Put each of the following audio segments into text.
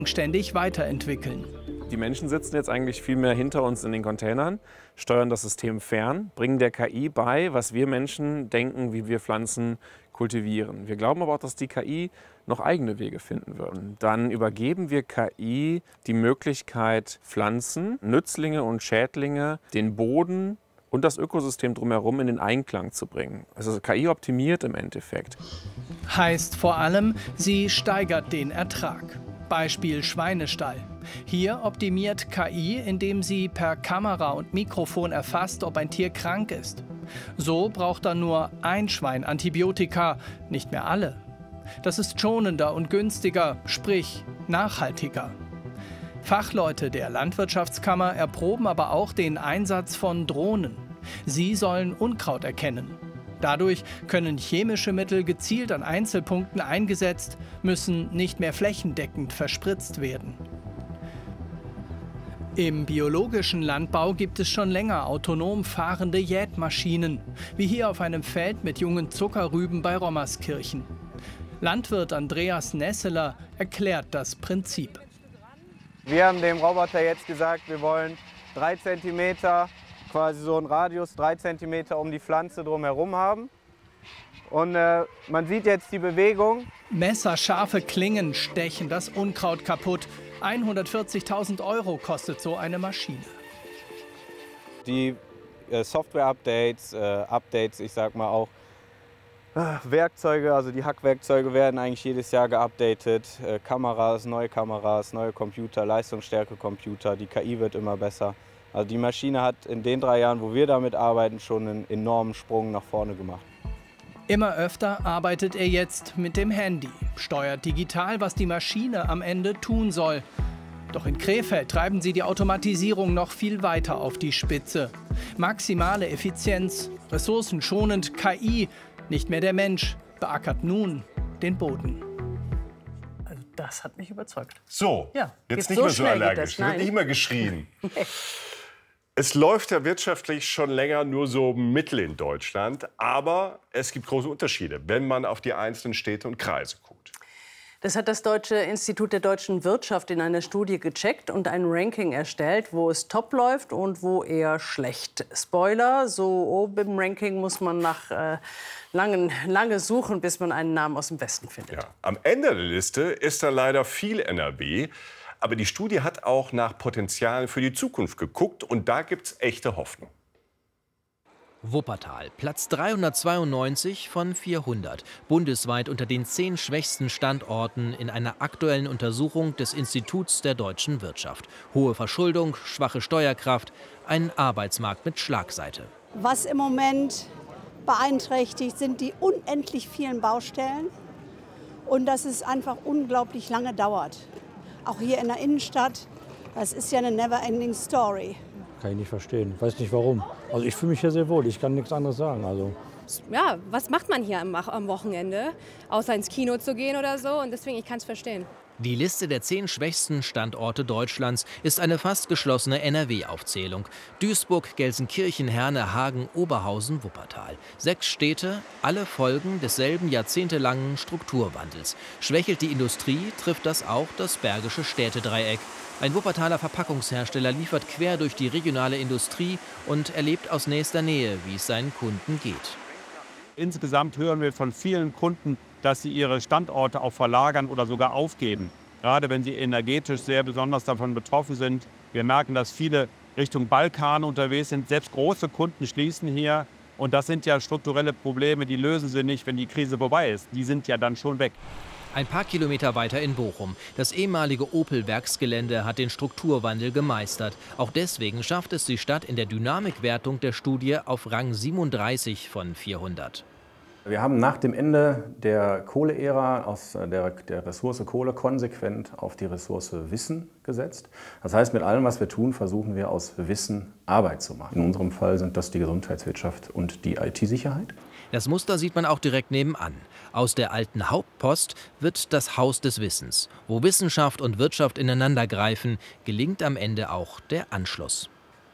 ständig weiterentwickeln. Die Menschen sitzen jetzt eigentlich viel mehr hinter uns in den Containern, steuern das System fern, bringen der KI bei, was wir Menschen denken, wie wir Pflanzen kultivieren. Wir glauben aber auch, dass die KI noch eigene Wege finden wird. Dann übergeben wir KI die Möglichkeit, Pflanzen, Nützlinge und Schädlinge, den Boden und das Ökosystem drumherum in den Einklang zu bringen. Also KI optimiert im Endeffekt. Heißt vor allem, sie steigert den Ertrag. Beispiel Schweinestall. Hier optimiert KI, indem sie per Kamera und Mikrofon erfasst, ob ein Tier krank ist. So braucht dann nur ein Schwein Antibiotika, nicht mehr alle. Das ist schonender und günstiger, sprich nachhaltiger. Fachleute der Landwirtschaftskammer erproben aber auch den Einsatz von Drohnen. Sie sollen Unkraut erkennen. Dadurch können chemische Mittel gezielt an Einzelpunkten eingesetzt, müssen nicht mehr flächendeckend verspritzt werden. Im biologischen Landbau gibt es schon länger autonom fahrende Jätmaschinen, wie hier auf einem Feld mit jungen Zuckerrüben bei Rommerskirchen. Landwirt Andreas Nesseler erklärt das Prinzip. Wir haben dem Roboter jetzt gesagt, wir wollen 3 cm, quasi so einen Radius 3 cm um die Pflanze drumherum haben. Und man sieht jetzt die Bewegung. Messerscharfe Klingen stechen das Unkraut kaputt. 140.000 € kostet so eine Maschine. Die Software-Updates, ich sag mal auch Werkzeuge, also die Hackwerkzeuge werden eigentlich jedes Jahr geupdatet. Kameras, neue Computer, Leistungsstärke-Computer, die KI wird immer besser. Also die Maschine hat in den 3 Jahren, wo wir damit arbeiten, schon einen enormen Sprung nach vorne gemacht. Immer öfter arbeitet er jetzt mit dem Handy, steuert digital, was die Maschine am Ende tun soll. Doch in Krefeld treiben sie die Automatisierung noch viel weiter auf die Spitze. Maximale Effizienz, ressourcenschonend, KI, nicht mehr der Mensch, beackert nun den Boden. Also das hat mich überzeugt. So, ja, jetzt nicht mehr so allergisch, wird nicht mehr geschrien. Es läuft ja wirtschaftlich schon länger nur so mittel in Deutschland. Aber es gibt große Unterschiede, wenn man auf die einzelnen Städte und Kreise guckt. Das hat das Deutsche Institut der deutschen Wirtschaft in einer Studie gecheckt und ein Ranking erstellt, wo es top läuft und wo eher schlecht. Spoiler, so oben im Ranking muss man nach lange suchen, bis man einen Namen aus dem Westen findet. Ja, am Ende der Liste ist dann leider viel NRW. Aber die Studie hat auch nach Potenzialen für die Zukunft geguckt. Und da gibt es echte Hoffnung. Wuppertal, Platz 392 von 400. Bundesweit unter den 10 schwächsten Standorten in einer aktuellen Untersuchung des Instituts der deutschen Wirtschaft. Hohe Verschuldung, schwache Steuerkraft, ein Arbeitsmarkt mit Schlagseite. Was im Moment beeinträchtigt, sind die unendlich vielen Baustellen und dass es einfach unglaublich lange dauert. Auch hier in der Innenstadt, das ist ja eine never-ending story. Kann ich nicht verstehen, weiß nicht warum. Also ich fühle mich hier sehr wohl, ich kann nichts anderes sagen. Also. Ja, was macht man hier am Wochenende, außer ins Kino zu gehen oder so? Und deswegen, ich kann es verstehen. Die Liste der 10 schwächsten Standorte Deutschlands ist eine fast geschlossene NRW-Aufzählung. Duisburg, Gelsenkirchen, Herne, Hagen, Oberhausen, Wuppertal. 6 Städte, alle Folgen desselben jahrzehntelangen Strukturwandels. Schwächelt die Industrie, trifft das auch das Bergische Städtedreieck. Ein Wuppertaler Verpackungshersteller liefert quer durch die regionale Industrie und erlebt aus nächster Nähe, wie es seinen Kunden geht. Insgesamt hören wir von vielen Kunden, dass sie ihre Standorte auch verlagern oder sogar aufgeben. Gerade wenn sie energetisch sehr besonders davon betroffen sind. Wir merken, dass viele Richtung Balkan unterwegs sind. Selbst große Kunden schließen hier. Und das sind ja strukturelle Probleme, die lösen sie nicht, wenn die Krise vorbei ist. Die sind ja dann schon weg. Ein paar Kilometer weiter in Bochum. Das ehemalige Opel-Werksgelände hat den Strukturwandel gemeistert. Auch deswegen schafft es die Stadt in der Dynamikwertung der Studie auf Rang 37 von 400. Wir haben nach dem Ende der Kohleära aus der Ressource Kohle konsequent auf die Ressource Wissen gesetzt. Das heißt, mit allem, was wir tun, versuchen wir aus Wissen Arbeit zu machen. In unserem Fall sind das die Gesundheitswirtschaft und die IT-Sicherheit. Das Muster sieht man auch direkt nebenan. Aus der alten Hauptpost wird das Haus des Wissens. Wo Wissenschaft und Wirtschaft ineinandergreifen, gelingt am Ende auch der Anschluss.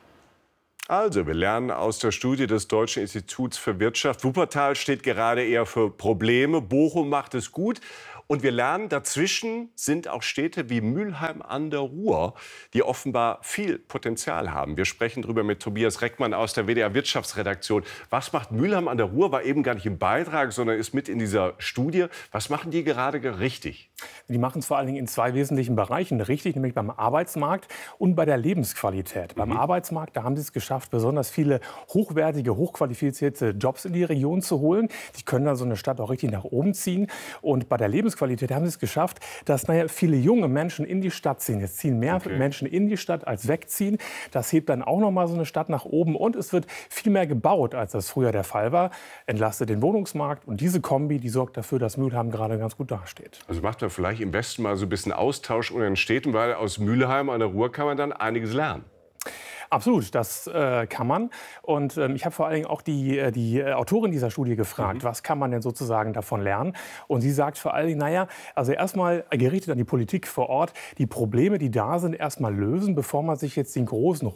Also, wir lernen aus der Studie des Deutschen Instituts für Wirtschaft. Wuppertal steht gerade eher für Probleme. Bochum macht es gut. Und wir lernen, dazwischen sind auch Städte wie Mülheim an der Ruhr, die offenbar viel Potenzial haben. Wir sprechen darüber mit Tobias Reckmann aus der WDR Wirtschaftsredaktion. Was macht Mülheim an der Ruhr? War eben gar nicht im Beitrag, sondern ist mit in dieser Studie. Was machen die gerade richtig? Die machen es vor allen Dingen in zwei wesentlichen Bereichen richtig, nämlich beim Arbeitsmarkt und bei der Lebensqualität. Beim Arbeitsmarkt, da haben sie es geschafft, besonders viele hochwertige, hochqualifizierte Jobs in die Region zu holen. Die können dann so eine Stadt auch richtig nach oben ziehen. Und bei der Lebensqualität haben sie es geschafft, dass viele junge Menschen in die Stadt ziehen. Jetzt ziehen mehr Menschen in die Stadt als wegziehen. Das hebt dann auch noch mal so eine Stadt nach oben. Und es wird viel mehr gebaut, als das früher der Fall war. Entlastet den Wohnungsmarkt. Und diese Kombi, die sorgt dafür, dass Mülheim gerade ganz gut dasteht. Also macht man vielleicht im Westen mal so ein bisschen Austausch unter den Städten, weil aus Mülheim an der Ruhr kann man dann einiges lernen. Absolut, das kann man. Und ich habe vor allen Dingen auch die Autorin dieser Studie gefragt, was kann man denn sozusagen davon lernen? Und sie sagt vor allen Dingen, naja, also erstmal gerichtet an die Politik vor Ort, die Probleme, die da sind, erstmal lösen, bevor man sich jetzt den großen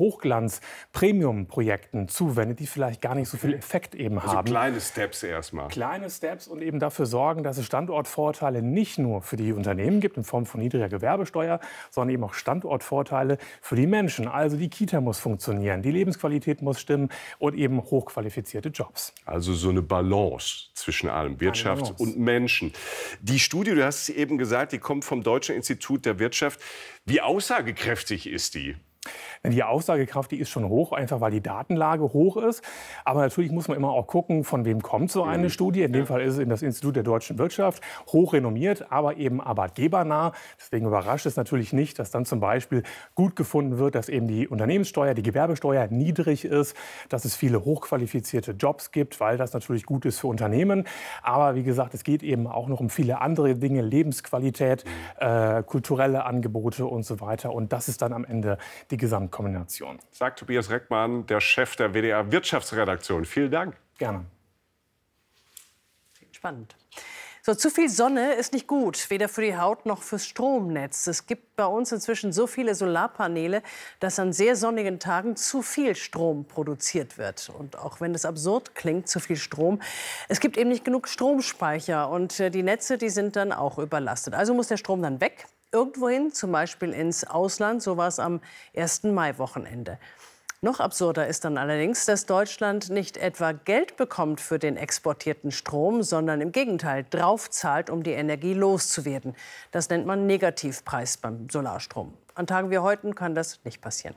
Hochglanz-Premium-Projekten zuwendet, die vielleicht gar nicht so viel Effekt eben haben. Also kleine Steps erstmal. Kleine Steps und eben dafür sorgen, dass es Standortvorteile nicht nur für die Unternehmen gibt in Form von niedriger Gewerbesteuer, sondern eben auch Standortvorteile für die Menschen. Also die Kita muss funktionieren, die Lebensqualität muss stimmen und eben hochqualifizierte Jobs. Also so eine Balance zwischen allem, Wirtschaft und Menschen. Die Studie, du hast es eben gesagt, die kommt vom Deutschen Institut der Wirtschaft. Wie aussagekräftig ist die? Die Aussagekraft, die ist schon hoch, einfach weil die Datenlage hoch ist. Aber natürlich muss man immer auch gucken, von wem kommt so eine Studie. In dem Fall ist es das Institut der Deutschen Wirtschaft, hochrenommiert, aber eben arbeitgebernah. Deswegen überrascht es natürlich nicht, dass dann zum Beispiel gut gefunden wird, dass eben die Unternehmenssteuer, die Gewerbesteuer niedrig ist, dass es viele hochqualifizierte Jobs gibt, weil das natürlich gut ist für Unternehmen. Aber wie gesagt, es geht eben auch noch um viele andere Dinge, Lebensqualität, kulturelle Angebote und so weiter. Und das ist dann am Ende die Gesamtkombination. Sagt Tobias Reckmann, der Chef der WDR Wirtschaftsredaktion. Vielen Dank. Gerne. Spannend. So, zu viel Sonne ist nicht gut, weder für die Haut noch fürs Stromnetz. Es gibt bei uns inzwischen so viele Solarpaneele, dass an sehr sonnigen Tagen zu viel Strom produziert wird. Und auch wenn es absurd klingt, zu viel Strom, es gibt eben nicht genug Stromspeicher. Und die Netze, die sind dann auch überlastet. Also muss der Strom dann weg. Irgendwohin, zum Beispiel ins Ausland, so war es am 1. Mai-Wochenende. Noch absurder ist dann allerdings, dass Deutschland nicht etwa Geld bekommt für den exportierten Strom, sondern im Gegenteil draufzahlt, um die Energie loszuwerden. Das nennt man Negativpreis beim Solarstrom. An Tagen wie heute kann das nicht passieren.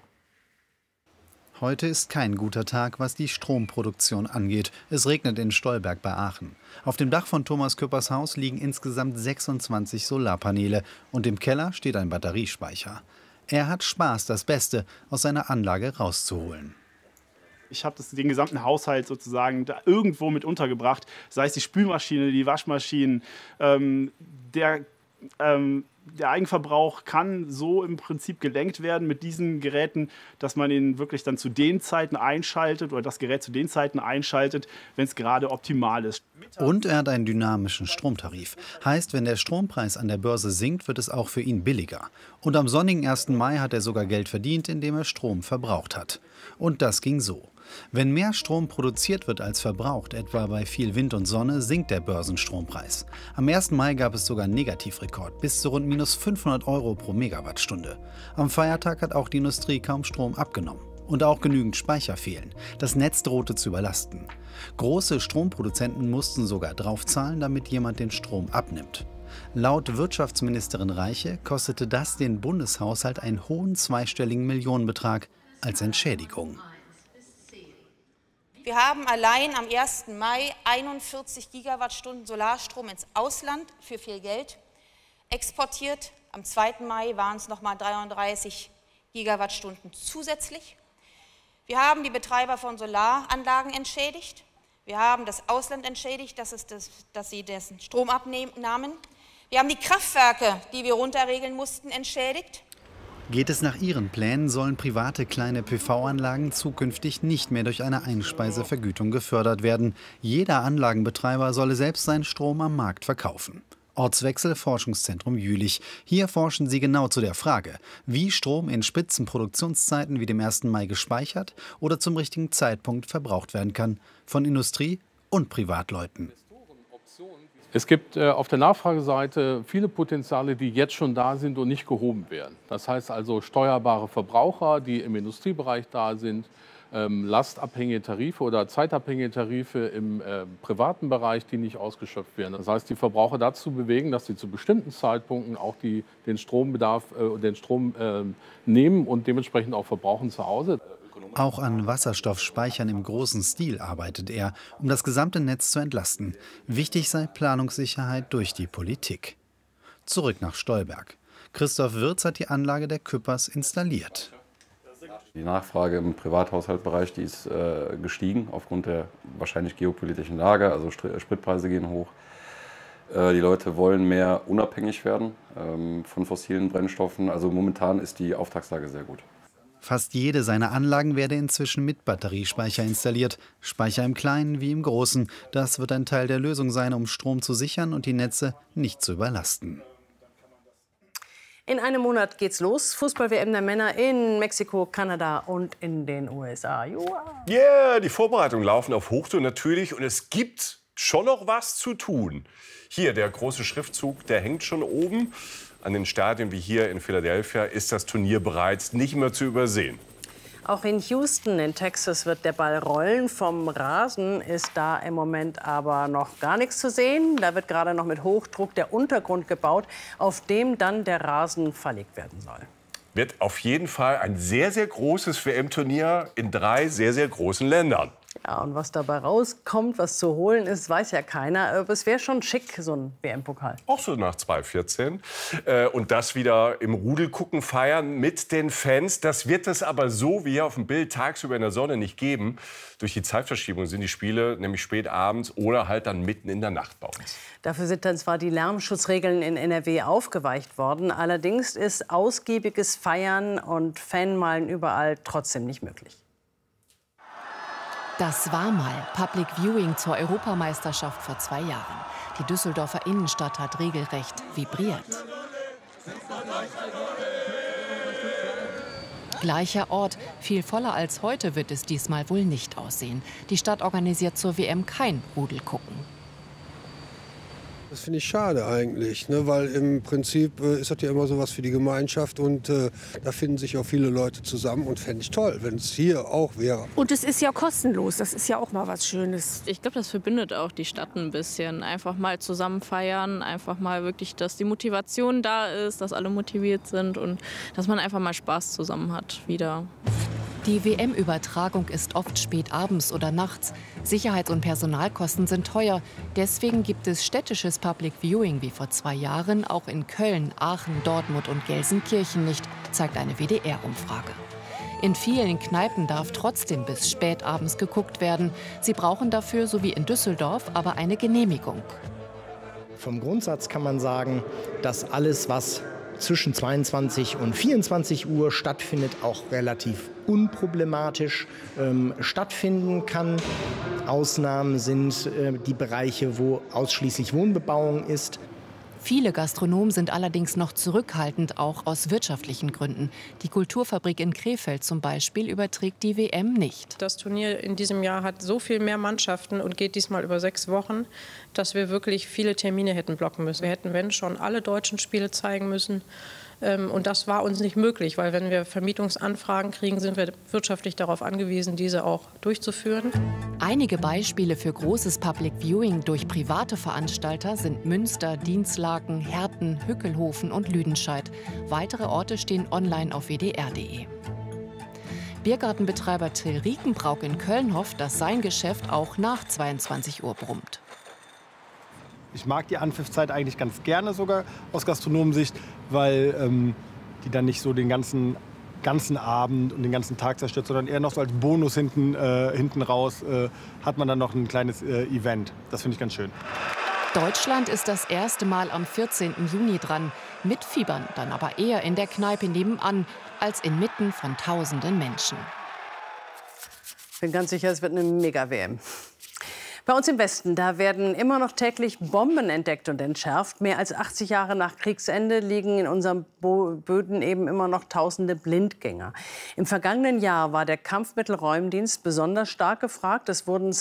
Heute ist kein guter Tag, was die Stromproduktion angeht. Es regnet in Stolberg bei Aachen. Auf dem Dach von Thomas Küppers Haus liegen insgesamt 26 Solarpaneele und im Keller steht ein Batteriespeicher. Er hat Spaß, das Beste aus seiner Anlage rauszuholen. Ich habe den gesamten Haushalt sozusagen da irgendwo mit untergebracht, sei es die Spülmaschine, die Waschmaschinen, der Eigenverbrauch kann so im Prinzip gelenkt werden mit diesen Geräten, dass man ihn wirklich dann zu den Zeiten einschaltet oder das Gerät zu den Zeiten einschaltet, wenn es gerade optimal ist. Und er hat einen dynamischen Stromtarif. Heißt, wenn der Strompreis an der Börse sinkt, wird es auch für ihn billiger. Und am sonnigen 1. Mai hat er sogar Geld verdient, indem er Strom verbraucht hat. Und das ging so. Wenn mehr Strom produziert wird als verbraucht, etwa bei viel Wind und Sonne, sinkt der Börsenstrompreis. Am 1. Mai gab es sogar einen Negativrekord, bis zu rund minus 500 € pro Megawattstunde. Am Feiertag hat auch die Industrie kaum Strom abgenommen. Und auch genügend Speicher fehlen. Das Netz drohte zu überlasten. Große Stromproduzenten mussten sogar draufzahlen, damit jemand den Strom abnimmt. Laut Wirtschaftsministerin Reiche kostete das den Bundeshaushalt einen hohen zweistelligen Millionenbetrag als Entschädigung. Wir haben allein am 1. Mai 41 Gigawattstunden Solarstrom ins Ausland für viel Geld exportiert. Am 2. Mai waren es noch mal 33 Gigawattstunden zusätzlich. Wir haben die Betreiber von Solaranlagen entschädigt. Wir haben das Ausland entschädigt, dass sie dessen Strom abnahmen. Wir haben die Kraftwerke, die wir runterregeln mussten, entschädigt. Geht es nach ihren Plänen, sollen private kleine PV-Anlagen zukünftig nicht mehr durch eine Einspeisevergütung gefördert werden. Jeder Anlagenbetreiber solle selbst seinen Strom am Markt verkaufen. Ortswechsel Forschungszentrum Jülich. Hier forschen sie genau zu der Frage, wie Strom in Spitzenproduktionszeiten wie dem 1. Mai gespeichert oder zum richtigen Zeitpunkt verbraucht werden kann. Von Industrie und Privatleuten. Es gibt auf der Nachfrageseite viele Potenziale, die jetzt schon da sind und nicht gehoben werden. Das heißt also steuerbare Verbraucher, die im Industriebereich da sind, lastabhängige Tarife oder zeitabhängige Tarife im privaten Bereich, die nicht ausgeschöpft werden. Das heißt, die Verbraucher dazu bewegen, dass sie zu bestimmten Zeitpunkten auch den Strombedarf, den Strom nehmen und dementsprechend auch verbrauchen zu Hause. Auch an Wasserstoffspeichern im großen Stil arbeitet er, um das gesamte Netz zu entlasten. Wichtig sei Planungssicherheit durch die Politik. Zurück nach Stolberg. Christoph Wirz hat die Anlage der Küppers installiert. Die Nachfrage im Privathaushaltsbereich, die ist gestiegen aufgrund der wahrscheinlich geopolitischen Lage. Also Spritpreise gehen hoch. Die Leute wollen mehr unabhängig werden von fossilen Brennstoffen. Also momentan ist die Auftragslage sehr gut. Fast jede seiner Anlagen werde inzwischen mit Batteriespeicher installiert. Speicher im Kleinen wie im Großen. Das wird ein Teil der Lösung sein, um Strom zu sichern und die Netze nicht zu überlasten. In einem Monat geht's los. Fußball-WM der Männer in Mexiko, Kanada und in den USA. Yeah, die Vorbereitungen laufen auf Hochtouren natürlich und es gibt schon noch was zu tun. Hier, der große Schriftzug, der hängt schon oben. An den Stadien wie hier in Philadelphia ist das Turnier bereits nicht mehr zu übersehen. Auch in Houston in Texas wird der Ball rollen. Vom Rasen ist da im Moment aber noch gar nichts zu sehen. Da wird gerade noch mit Hochdruck der Untergrund gebaut, auf dem dann der Rasen verlegt werden soll. Wird auf jeden Fall ein sehr, sehr großes WM-Turnier in 3 sehr, sehr großen Ländern. Ja, und was dabei rauskommt, was zu holen ist, weiß ja keiner. Aber es wäre schon schick, so ein WM-Pokal. Auch so nach 2014. Und das wieder im Rudel gucken, feiern mit den Fans. Das wird es aber so wie hier auf dem Bild tagsüber in der Sonne nicht geben. Durch die Zeitverschiebung sind die Spiele nämlich spät abends oder halt dann mitten in der Nacht bei uns. Dafür sind dann zwar die Lärmschutzregeln in NRW aufgeweicht worden. Allerdings ist ausgiebiges Feiern und Fanmalen überall trotzdem nicht möglich. Das war mal Public Viewing zur Europameisterschaft vor 2 Jahren. Die Düsseldorfer Innenstadt hat regelrecht vibriert. Gleicher Ort, viel voller als heute wird es diesmal wohl nicht aussehen. Die Stadt organisiert zur WM kein Rudelgucken. Das finde ich schade eigentlich, ne? Weil im Prinzip ist das ja immer so was für die Gemeinschaft und da finden sich auch viele Leute zusammen und fände ich toll, wenn es hier auch wäre. Und es ist ja kostenlos, das ist ja auch mal was Schönes. Ich glaube, das verbindet auch die Stadt ein bisschen. Einfach mal zusammen feiern, einfach mal wirklich, dass die Motivation da ist, dass alle motiviert sind und dass man einfach mal Spaß zusammen hat wieder. Die WM-Übertragung ist oft spät abends oder nachts. Sicherheits- und Personalkosten sind teuer. Deswegen gibt es städtisches Public Viewing wie vor 2 Jahren auch in Köln, Aachen, Dortmund und Gelsenkirchen nicht, zeigt eine WDR-Umfrage. In vielen Kneipen darf trotzdem bis spät abends geguckt werden. Sie brauchen dafür, so wie in Düsseldorf, aber eine Genehmigung. Vom Grundsatz kann man sagen, dass alles, was zwischen 22 und 24 Uhr stattfindet, auch relativ unproblematisch stattfinden kann. Ausnahmen sind die Bereiche, wo ausschließlich Wohnbebauung ist. Viele Gastronomen sind allerdings noch zurückhaltend, auch aus wirtschaftlichen Gründen. Die Kulturfabrik in Krefeld zum Beispiel überträgt die WM nicht. Das Turnier in diesem Jahr hat so viel mehr Mannschaften und geht diesmal über 6 Wochen, dass wir wirklich viele Termine hätten blocken müssen. Wir hätten, wenn schon, alle deutschen Spiele zeigen müssen. Und das war uns nicht möglich, weil wenn wir Vermietungsanfragen kriegen, sind wir wirtschaftlich darauf angewiesen, diese auch durchzuführen. Einige Beispiele für großes Public Viewing durch private Veranstalter sind Münster, Dinslaken, Herten, Hückelhofen und Lüdenscheid. Weitere Orte stehen online auf wdr.de. Biergartenbetreiber Till Riekenbrauck in Köln hofft, dass sein Geschäft auch nach 22 Uhr brummt. Ich mag die Anpfiffzeit eigentlich ganz gerne sogar aus Gastronomensicht, weil die dann nicht so den ganzen Abend und den ganzen Tag zerstört, sondern eher noch so als Bonus hinten raus hat man dann noch ein kleines Event. Das finde ich ganz schön. Deutschland ist das erste Mal am 14. Juni dran. Mitfiebern dann aber eher in der Kneipe nebenan als inmitten von tausenden Menschen. Ich bin ganz sicher, es wird eine Mega-WM. Bei uns im Westen, da werden immer noch täglich Bomben entdeckt und entschärft. Mehr als 80 Jahre nach Kriegsende liegen in unseren Böden eben immer noch tausende Blindgänger. Im vergangenen Jahr war der Kampfmittelräumdienst besonders stark gefragt. Es wurden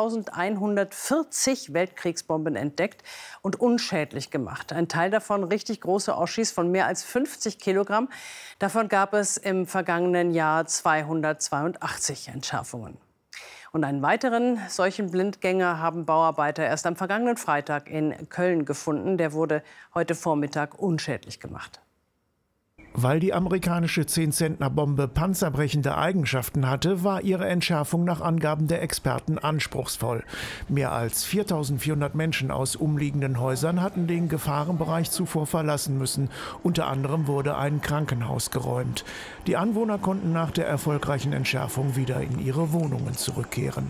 2140 Weltkriegsbomben entdeckt und unschädlich gemacht. Ein Teil davon richtig große Oschis von mehr als 50 Kilogramm. Davon gab es im vergangenen Jahr 282 Entschärfungen. Und einen weiteren solchen Blindgänger haben Bauarbeiter erst am vergangenen Freitag in Köln gefunden. Der wurde heute Vormittag unschädlich gemacht. Weil die amerikanische 10-Zentner-Bombe panzerbrechende Eigenschaften hatte, war ihre Entschärfung nach Angaben der Experten anspruchsvoll. Mehr als 4.400 Menschen aus umliegenden Häusern hatten den Gefahrenbereich zuvor verlassen müssen. Unter anderem wurde ein Krankenhaus geräumt. Die Anwohner konnten nach der erfolgreichen Entschärfung wieder in ihre Wohnungen zurückkehren.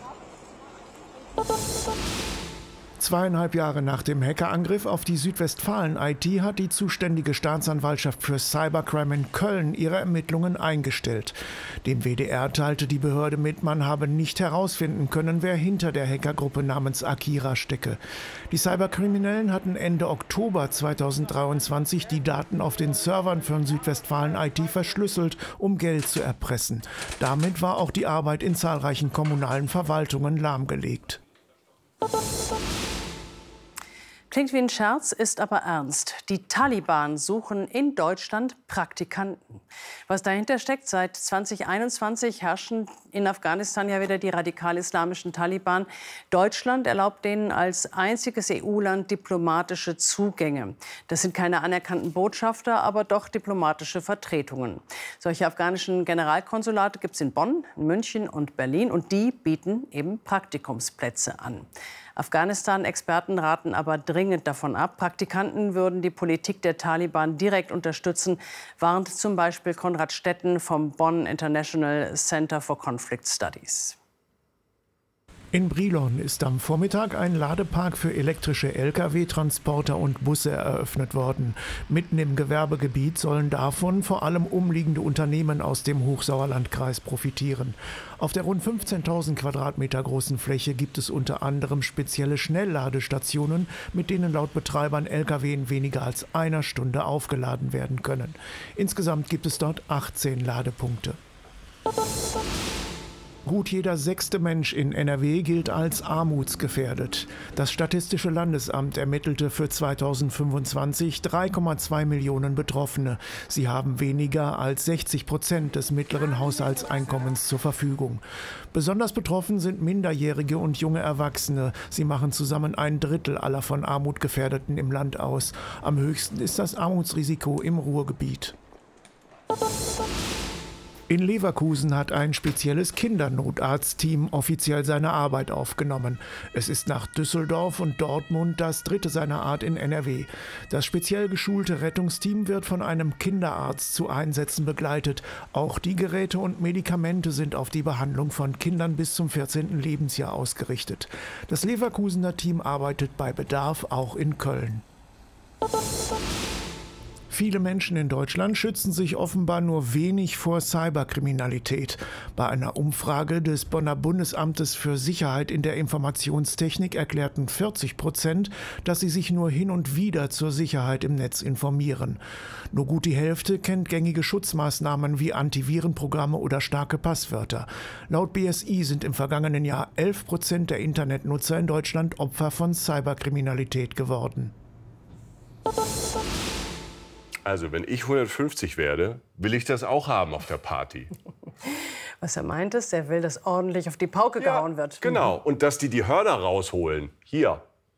2,5 Jahre nach dem Hackerangriff auf die Südwestfalen-IT hat die zuständige Staatsanwaltschaft für Cybercrime in Köln ihre Ermittlungen eingestellt. Dem WDR teilte die Behörde mit, man habe nicht herausfinden können, wer hinter der Hackergruppe namens Akira stecke. Die Cyberkriminellen hatten Ende Oktober 2023 die Daten auf den Servern von Südwestfalen-IT verschlüsselt, um Geld zu erpressen. Damit war auch die Arbeit in zahlreichen kommunalen Verwaltungen lahmgelegt. Klingt wie ein Scherz, ist aber ernst. Die Taliban suchen in Deutschland Praktikanten. Was dahinter steckt, seit 2021 herrschen in Afghanistan ja wieder die radikal-islamischen Taliban. Deutschland erlaubt denen als einziges EU-Land diplomatische Zugänge. Das sind keine anerkannten Botschafter, aber doch diplomatische Vertretungen. Solche afghanischen Generalkonsulate gibt es in Bonn, München und Berlin. Und die bieten eben Praktikumsplätze an. Afghanistan-Experten raten aber dringend davon ab. Praktikanten würden die Politik der Taliban direkt unterstützen, warnt zum Beispiel Konrad Stetten vom Bonn International Center for Conflict Studies. In Brilon ist am Vormittag ein Ladepark für elektrische Lkw, Transporter und Busse eröffnet worden. Mitten im Gewerbegebiet sollen davon vor allem umliegende Unternehmen aus dem Hochsauerlandkreis profitieren. Auf der rund 15.000 Quadratmeter großen Fläche gibt es unter anderem spezielle Schnellladestationen, mit denen laut Betreibern Lkw in weniger als einer Stunde aufgeladen werden können. Insgesamt gibt es dort 18 Ladepunkte. Gut jeder 6. Mensch in NRW gilt als armutsgefährdet. Das Statistische Landesamt ermittelte für 2025 3,2 Millionen Betroffene. Sie haben weniger als 60% des mittleren Haushaltseinkommens zur Verfügung. Besonders betroffen sind Minderjährige und junge Erwachsene. Sie machen zusammen 1/3 aller von Armut Gefährdeten im Land aus. Am höchsten ist das Armutsrisiko im Ruhrgebiet. In Leverkusen hat ein spezielles Kindernotarztteam offiziell seine Arbeit aufgenommen. Es ist nach Düsseldorf und Dortmund das 3. seiner Art in NRW. Das speziell geschulte Rettungsteam wird von einem Kinderarzt zu Einsätzen begleitet. Auch die Geräte und Medikamente sind auf die Behandlung von Kindern bis zum 14. Lebensjahr ausgerichtet. Das Leverkusener Team arbeitet bei Bedarf auch in Köln. Viele Menschen in Deutschland schützen sich offenbar nur wenig vor Cyberkriminalität. Bei einer Umfrage des Bonner Bundesamtes für Sicherheit in der Informationstechnik erklärten 40%, dass sie sich nur hin und wieder zur Sicherheit im Netz informieren. Nur gut die Hälfte kennt gängige Schutzmaßnahmen wie Antivirenprogramme oder starke Passwörter. Laut BSI sind im vergangenen Jahr 11% der Internetnutzer in Deutschland Opfer von Cyberkriminalität geworden. Also, wenn ich 150 werde, will ich das auch haben auf der Party. Was er meint ist, er will, dass ordentlich auf die Pauke gehauen wird. Genau, und dass die Hörner rausholen. Hier.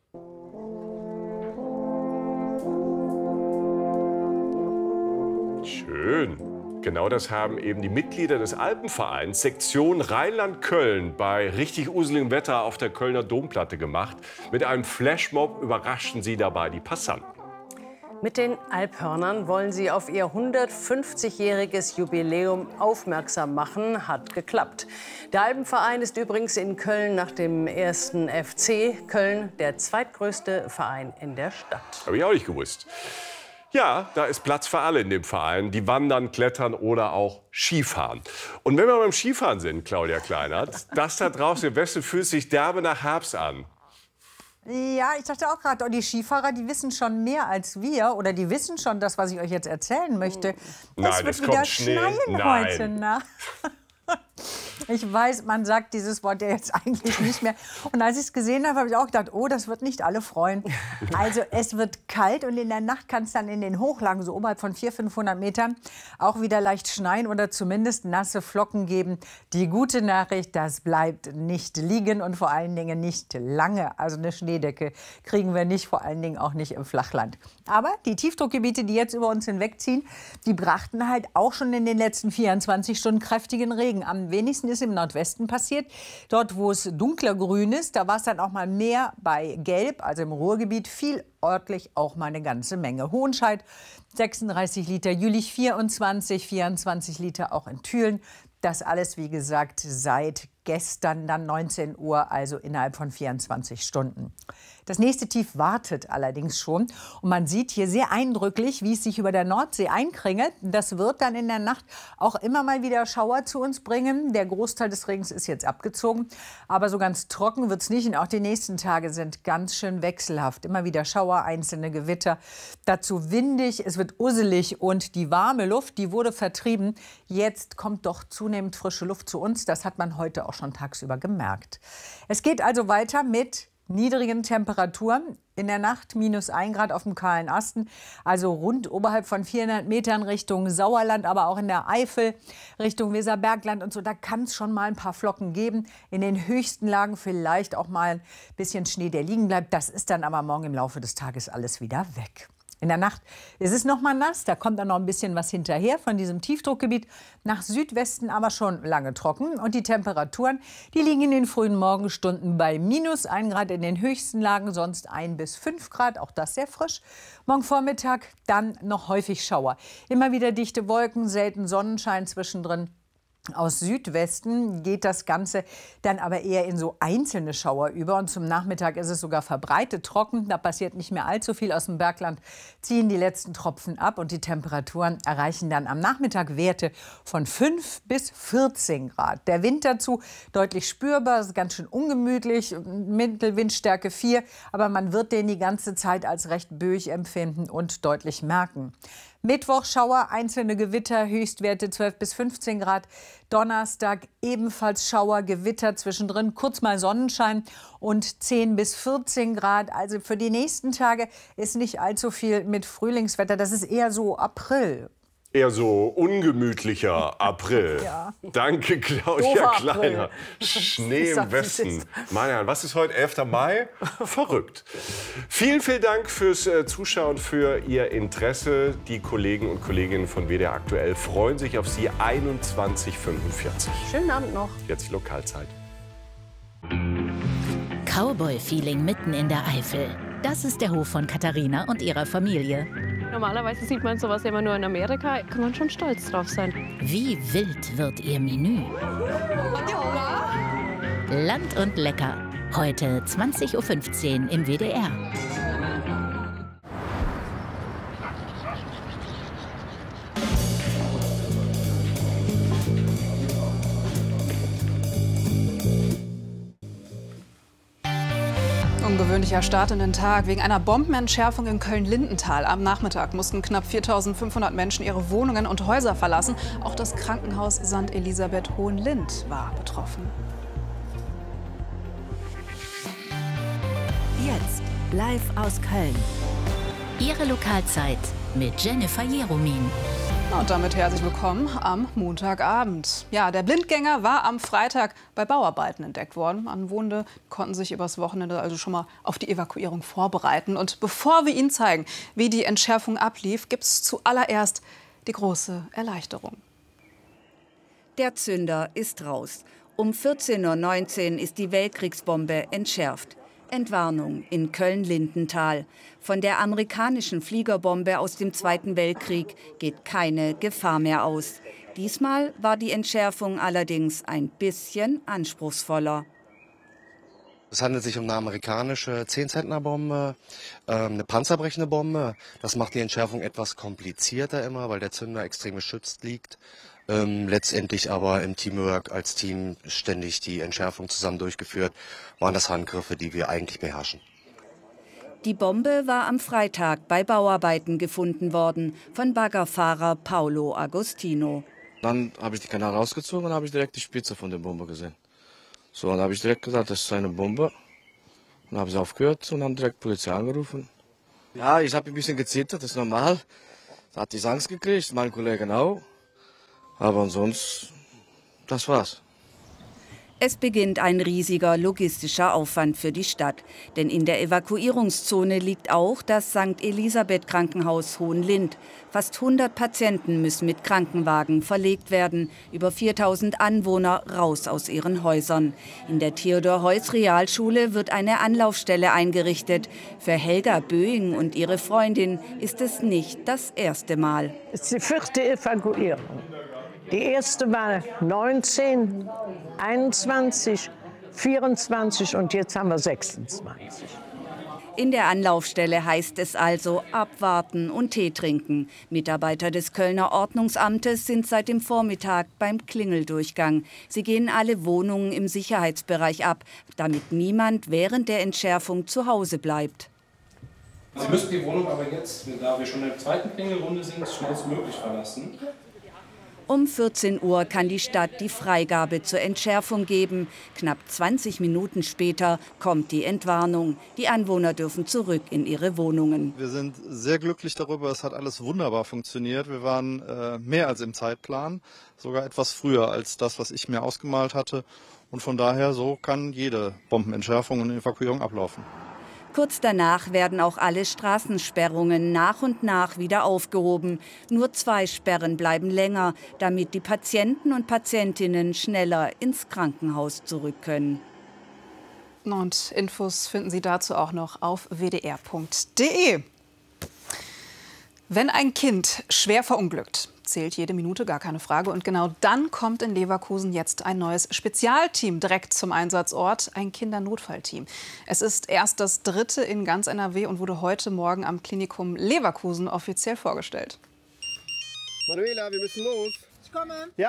Schön. Genau das haben eben die Mitglieder des Alpenvereins Sektion Rheinland-Köln bei richtig useligem Wetter auf der Kölner Domplatte gemacht. Mit einem Flashmob überraschten sie dabei die Passanten. Mit den Alphörnern wollen sie auf ihr 150-jähriges Jubiläum aufmerksam machen. Hat geklappt. Der Alpenverein ist übrigens in Köln nach dem 1. FC Köln der zweitgrößte Verein in der Stadt. Habe ich auch nicht gewusst. Ja, da ist Platz für alle in dem Verein, die wandern, klettern oder auch Skifahren. Und wenn wir beim Skifahren sind, Claudia Kleinert, das da draußen im Westen fühlt sich derbe nach Herbst an. Ja, ich dachte auch gerade, die Skifahrer, die wissen schon mehr als wir. Oder die wissen schon das, was ich euch jetzt erzählen möchte. Es wird wieder schneien heute Nacht. Ich weiß, man sagt dieses Wort ja jetzt eigentlich nicht mehr. Und als ich es gesehen habe, habe ich auch gedacht, oh, das wird nicht alle freuen. Also es wird kalt und in der Nacht kann es dann in den Hochlagen, so oberhalb von 400-500 Metern, auch wieder leicht schneien oder zumindest nasse Flocken geben. Die gute Nachricht, das bleibt nicht liegen und vor allen Dingen nicht lange. Also eine Schneedecke kriegen wir nicht, vor allen Dingen auch nicht im Flachland. Aber die Tiefdruckgebiete, die jetzt über uns hinwegziehen, die brachten halt auch schon in den letzten 24 Stunden kräftigen Regen. Am wenigsten ist im Nordwesten passiert. Dort, wo es dunkler grün ist, da war es dann auch mal mehr bei Gelb, also im Ruhrgebiet, viel örtlich auch mal eine ganze Menge. Hohenscheid 36 Liter, Jülich 24 Liter auch in Thülen. Das alles, wie gesagt, seit gestern dann 19 Uhr, also innerhalb von 24 Stunden. Das nächste Tief wartet allerdings schon. Und man sieht hier sehr eindrücklich, wie es sich über der Nordsee einkringelt. Das wird dann in der Nacht auch immer mal wieder Schauer zu uns bringen. Der Großteil des Regens ist jetzt abgezogen. Aber so ganz trocken wird es nicht. Und auch die nächsten Tage sind ganz schön wechselhaft. Immer wieder Schauer, einzelne Gewitter. Dazu windig, es wird usselig. Und die warme Luft, die wurde vertrieben. Jetzt kommt doch zunehmend frische Luft zu uns. Das hat man heute auch schon tagsüber gemerkt. Es geht also weiter mit niedrigen Temperaturen. In der Nacht -1 Grad auf dem kahlen Asten, also rund oberhalb von 400 Metern Richtung Sauerland, aber auch in der Eifel, Richtung Weserbergland und so. Da kann es schon mal ein paar Flocken geben. In den höchsten Lagen vielleicht auch mal ein bisschen Schnee, der liegen bleibt. Das ist dann aber morgen im Laufe des Tages alles wieder weg. In der Nacht ist es noch mal nass, da kommt dann noch ein bisschen was hinterher von diesem Tiefdruckgebiet. Nach Südwesten aber schon lange trocken. Und die Temperaturen, die liegen in den frühen Morgenstunden bei -1 Grad in den höchsten Lagen, sonst 1 bis 5 Grad, auch das sehr frisch. Morgen Vormittag dann noch häufig Schauer. Immer wieder dichte Wolken, selten Sonnenschein zwischendrin. Aus Südwesten geht das Ganze dann aber eher in so einzelne Schauer über. Und zum Nachmittag ist es sogar verbreitet trocken. Da passiert nicht mehr allzu viel. Aus dem Bergland ziehen die letzten Tropfen ab. Und die Temperaturen erreichen dann am Nachmittag Werte von 5 bis 14 Grad. Der Wind dazu deutlich spürbar. Es ist ganz schön ungemütlich. Mittelwindstärke 4. Aber man wird den die ganze Zeit als recht böig empfinden und deutlich merken. Mittwoch Schauer, einzelne Gewitter, Höchstwerte 12 bis 15 Grad. Donnerstag ebenfalls Schauer, Gewitter zwischendrin, kurz mal Sonnenschein und 10 bis 14 Grad. Also für die nächsten Tage ist nicht allzu viel mit Frühlingswetter. Das ist eher so April. Eher so ungemütlicher April. Ja. Danke, Claudia Kleiner. Schnee im Westen. Meine, was ist heute, 11. Mai? Verrückt. Vielen, vielen Dank fürs Zuschauen, für Ihr Interesse. Die Kollegen und Kolleginnen von WDR Aktuell freuen sich auf Sie 21:45. Schönen Abend noch. Jetzt die Lokalzeit. Cowboy-Feeling mitten in der Eifel. Das ist der Hof von Katharina und ihrer Familie. Normalerweise sieht man sowas immer nur in Amerika. Kann man schon stolz drauf sein. Wie wild wird ihr Menü? Land und lecker. Heute 20:15 Uhr im WDR. Ungewöhnlicher Start in den Tag. Wegen einer Bombenentschärfung in Köln-Lindenthal am Nachmittag mussten knapp 4.500 Menschen ihre Wohnungen und Häuser verlassen. Auch das Krankenhaus St. Elisabeth Hohenlind war betroffen. Jetzt live aus Köln. Ihre Lokalzeit mit Jennifer Jeromin. Und damit herzlich willkommen am Montagabend. Ja, der Blindgänger war am Freitag bei Bauarbeiten entdeckt worden. Anwohnende konnten sich übers Wochenende also schon mal auf die Evakuierung vorbereiten. Und bevor wir Ihnen zeigen, wie die Entschärfung ablief, gibt es zuallererst die große Erleichterung. Der Zünder ist raus. Um 14:19 Uhr ist die Weltkriegsbombe entschärft. Entwarnung in Köln-Lindenthal. Von der amerikanischen Fliegerbombe aus dem Zweiten Weltkrieg geht keine Gefahr mehr aus. Diesmal war die Entschärfung allerdings ein bisschen anspruchsvoller. Es handelt sich um eine amerikanische 10-Zentner-Bombe, eine panzerbrechende Bombe. Das macht die Entschärfung etwas komplizierter immer, weil der Zünder extrem geschützt liegt. Letztendlich aber im Teamwork als Team ständig die Entschärfung zusammen durchgeführt, waren das Handgriffe, die wir eigentlich beherrschen. Die Bombe war am Freitag bei Bauarbeiten gefunden worden von Baggerfahrer Paolo Agostino. Dann habe ich die Kanal rausgezogen und habe ich direkt die Spitze von der Bombe gesehen. So, dann habe ich direkt gesagt, das ist eine Bombe. Dann habe ich aufgehört und dann direkt Polizei angerufen. Ja, ich habe ein bisschen gezittert, das ist normal. Da hat die Angst gekriegt, mein Kollege auch. Aber ansonsten, das war's. Es beginnt ein riesiger logistischer Aufwand für die Stadt. Denn in der Evakuierungszone liegt auch das St. Elisabeth Krankenhaus Hohenlind. Fast 100 Patienten müssen mit Krankenwagen verlegt werden. Über 4000 Anwohner raus aus ihren Häusern. In der Theodor-Heuss-Realschule wird eine Anlaufstelle eingerichtet. Für Helga Böing und ihre Freundin ist es nicht das erste Mal. Es ist die 4. Evakuierung. Die erste war 19, 21, 24 und jetzt haben wir 26. In der Anlaufstelle heißt es also abwarten und Tee trinken. Mitarbeiter des Kölner Ordnungsamtes sind seit dem Vormittag beim Klingeldurchgang. Sie gehen alle Wohnungen im Sicherheitsbereich ab, damit niemand während der Entschärfung zu Hause bleibt. Sie müssen die Wohnung aber jetzt, da wir schon in der zweiten Klingelrunde sind, schnellstmöglich verlassen. Um 14 Uhr kann die Stadt die Freigabe zur Entschärfung geben. Knapp 20 Minuten später kommt die Entwarnung. Die Anwohner dürfen zurück in ihre Wohnungen. Wir sind sehr glücklich darüber, es hat alles wunderbar funktioniert. Wir waren mehr als im Zeitplan, sogar etwas früher als das, was ich mir ausgemalt hatte. Und von daher, so kann jede Bombenentschärfung und Evakuierung ablaufen. Kurz danach werden auch alle Straßensperrungen nach und nach wieder aufgehoben. Nur 2 Sperren bleiben länger, damit die Patienten und Patientinnen schneller ins Krankenhaus zurück können. Und Infos finden Sie dazu auch noch auf wdr.de. Wenn ein Kind schwer verunglückt, zählt jede Minute, gar keine Frage. Und genau dann kommt in Leverkusen jetzt ein neues Spezialteam direkt zum Einsatzort, ein Kindernotfallteam. Es ist erst das 3. in ganz NRW und wurde heute Morgen am Klinikum Leverkusen offiziell vorgestellt. Manuela, wir müssen los. Ich komme. Ja.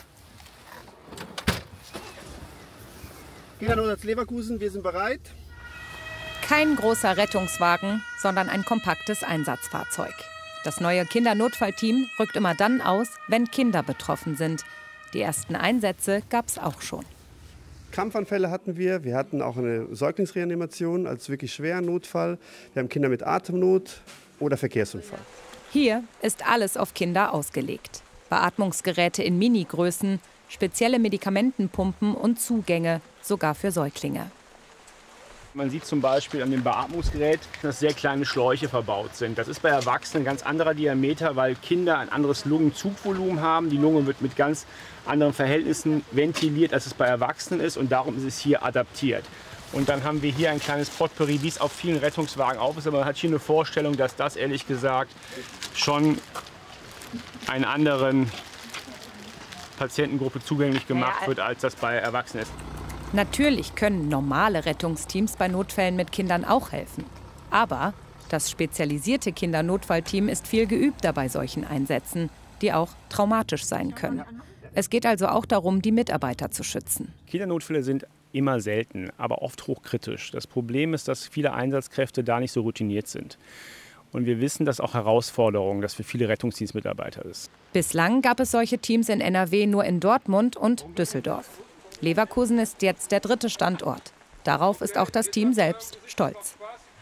Kindernotfall Leverkusen, wir sind bereit. Kein großer Rettungswagen, sondern ein kompaktes Einsatzfahrzeug. Das neue Kindernotfallteam rückt immer dann aus, wenn Kinder betroffen sind. Die ersten Einsätze gab es auch schon. Krampfanfälle hatten wir. Wir hatten auch eine Säuglingsreanimation als wirklich schweren Notfall. Wir haben Kinder mit Atemnot oder Verkehrsunfall. Hier ist alles auf Kinder ausgelegt. Beatmungsgeräte in Minigrößen, spezielle Medikamentenpumpen und Zugänge, sogar für Säuglinge. Man sieht zum Beispiel an dem Beatmungsgerät, dass sehr kleine Schläuche verbaut sind. Das ist bei Erwachsenen ein ganz anderer Diameter, weil Kinder ein anderes Lungenzugvolumen haben. Die Lunge wird mit ganz anderen Verhältnissen ventiliert, als es bei Erwachsenen ist. Und darum ist es hier adaptiert. Und dann haben wir hier ein kleines Potpourri, wie es auf vielen Rettungswagen auch ist. Aber man hat hier eine Vorstellung, dass das ehrlich gesagt schon einer anderen Patientengruppe zugänglich gemacht wird, als das bei Erwachsenen ist. Natürlich können normale Rettungsteams bei Notfällen mit Kindern auch helfen. Aber das spezialisierte Kindernotfallteam ist viel geübter bei solchen Einsätzen, die auch traumatisch sein können. Es geht also auch darum, die Mitarbeiter zu schützen. Kindernotfälle sind immer selten, aber oft hochkritisch. Das Problem ist, dass viele Einsatzkräfte da nicht so routiniert sind. Und wir wissen, dass auch Herausforderungen, das für viele Rettungsdienstmitarbeiter ist. Bislang gab es solche Teams in NRW nur in Dortmund und Düsseldorf. Leverkusen ist jetzt der 3. Standort. Darauf ist auch das Team selbst stolz.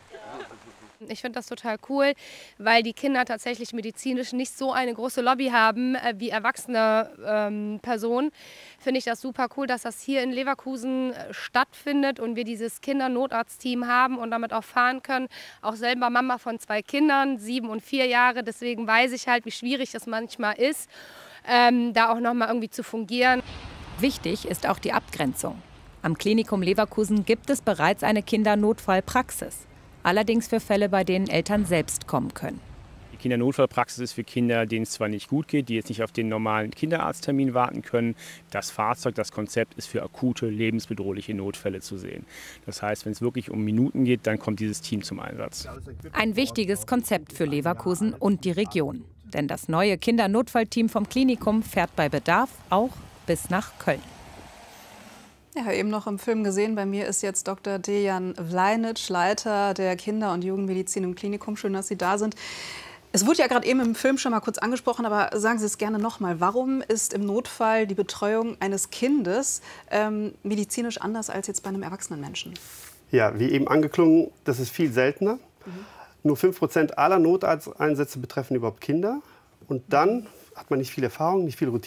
Ich finde das total cool, weil die Kinder tatsächlich medizinisch nicht so eine große Lobby haben wie erwachsene Personen. Finde ich das super cool, dass das hier in Leverkusen stattfindet und wir dieses Kindernotarztteam haben und damit auch fahren können. Auch selber Mama von 2 Kindern, 7 und 4 Jahre. Deswegen weiß ich halt, wie schwierig das manchmal ist, da auch noch mal irgendwie zu fungieren. Wichtig ist auch die Abgrenzung. Am Klinikum Leverkusen gibt es bereits eine Kindernotfallpraxis. Allerdings für Fälle, bei denen Eltern selbst kommen können. Die Kindernotfallpraxis ist für Kinder, denen es zwar nicht gut geht, die jetzt nicht auf den normalen Kinderarzttermin warten können. Das Fahrzeug, das Konzept ist für akute, lebensbedrohliche Notfälle zu sehen. Das heißt, wenn es wirklich um Minuten geht, dann kommt dieses Team zum Einsatz. Ein wichtiges Konzept für Leverkusen und die Region. Denn das neue Kindernotfallteam vom Klinikum fährt bei Bedarf auch bis nach Köln. Ja, eben noch im Film gesehen. Bei mir ist jetzt Dr. Dejan Vlajnic, Leiter der Kinder- und Jugendmedizin im Klinikum. Schön, dass Sie da sind. Es wurde ja gerade eben im Film schon mal kurz angesprochen, aber sagen Sie es gerne noch mal. Warum ist im Notfall die Betreuung eines Kindes medizinisch anders als jetzt bei einem erwachsenen Menschen? Ja, wie eben angeklungen, das ist viel seltener. Nur 5% aller Noteinsätze betreffen überhaupt Kinder. Und dann hat man nicht viel Erfahrung, nicht viel Routine.